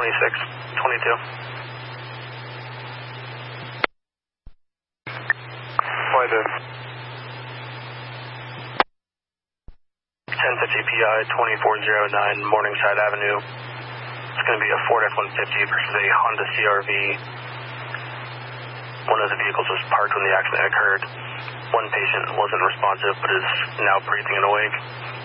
2622. Flight is 1050 PI 2409 Morningside Avenue. It's going to be a Ford F-150 versus a Honda CRV. One of the vehicles was parked when the accident occurred. One patient wasn't responsive but is now breathing and awake.